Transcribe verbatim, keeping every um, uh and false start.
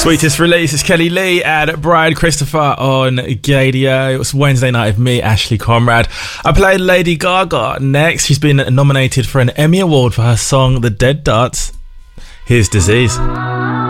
Sweetest release is Kelly Lee and Brian Christopher on Gadio. It was Wednesday night with me, Ashley Conrad. I played Lady Gaga next. She's been nominated for an Emmy Award for her song The Dead Dance. Here's Disease.